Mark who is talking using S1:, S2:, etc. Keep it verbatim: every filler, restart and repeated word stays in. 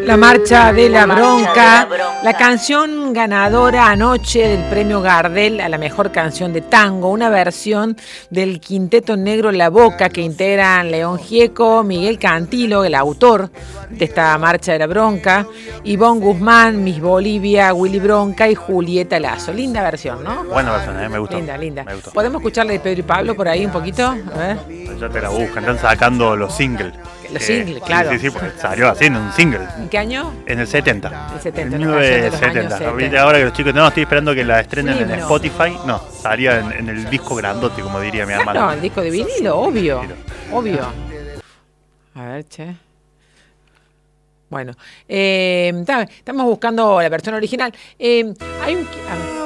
S1: La marcha de la bronca, la canción ganadora anoche del premio Gardel a la mejor canción de tango, una versión del quinteto negro La Boca que integran León Gieco, Miguel Cantilo, el autor de esta marcha de la bronca, Ivonne Guzmán, Miss Bolivia, Willy Bronca y Julieta Lazo. Linda versión, ¿no?
S2: Buena versión, ¿eh? Me gustó.
S1: Linda, linda.
S2: Me gustó.
S1: ¿Podemos escucharle de Pedro y Pablo por ahí un poquito? A ver.
S2: Ya te la buscan, están sacando los singles.
S1: Los
S2: Eh,
S1: singles, claro.
S2: Sí, sí, porque salió así en un single.
S1: ¿En qué año?
S2: En el setenta.
S1: El setenta,
S2: En
S1: la canción de los años
S2: setenta.
S1: setenta.
S2: Ahorita ahora que los chicos, no, estoy esperando que la estrenen
S1: Sí,
S2: en
S1: no.
S2: Spotify. No, salía en, en el disco grandote, como diría mi hermano.
S1: Claro, el disco de vinilo, obvio.
S2: Vinilo.
S1: Obvio. A ver, che. Bueno, eh, estamos buscando la versión original. Eh, hay un... a ver.